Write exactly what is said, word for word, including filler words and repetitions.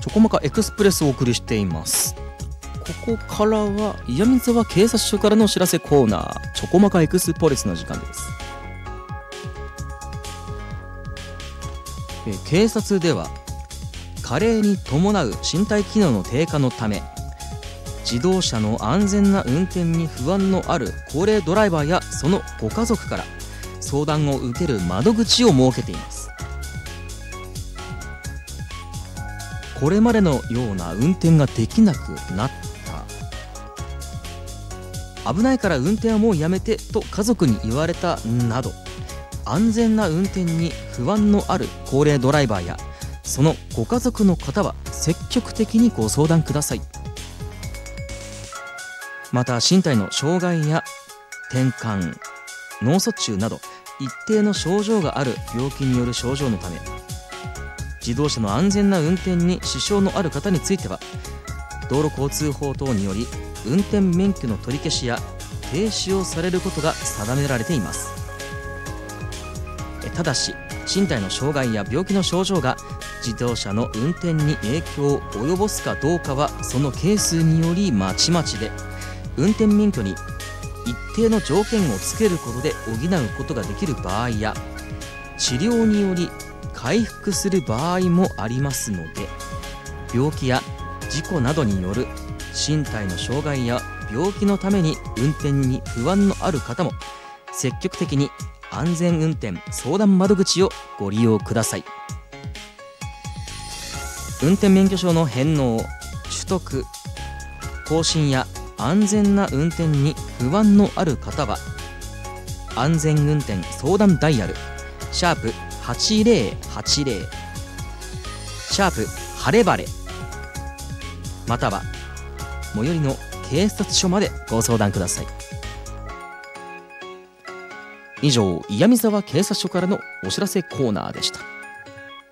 チョコマカエクスプレスをお送りしています。ここからは岩見沢警察署からのお知らせコーナー、チョコマカエクスプレスの時間です。え警察では加齢に伴う身体機能の低下のため、自動車の安全な運転に不安のある高齢ドライバーやそのご家族から相談を受ける窓口を設けています。これまでのような運転ができなくなった、危ないから運転はもうやめてと家族に言われたなど、安全な運転に不安のある高齢ドライバーやそのご家族の方は積極的にご相談ください。また身体の障害や転換、脳卒中など一定の症状がある病気による症状のため、自動車の安全な運転に支障のある方については道路交通法等により運転免許の取り消しや停止をされることが定められています。ただし身体の障害や病気の症状が自動車の運転に影響を及ぼすかどうかはそのケースによりまちまちで、運転免許に一定の条件をつけることで補うことができる場合や治療により回復する場合もありますので、病気や事故などによる身体の障害や病気のために運転に不安のある方も積極的に安全運転相談窓口をご利用ください。運転免許証の返納、取得、更新や安全な運転に不安のある方は安全運転相談ダイヤルシャープはちぜろはちぜろシャープ晴れ晴れまたは最寄りの警察署までご相談ください。以上、岩見沢警察署からのお知らせコーナーでした。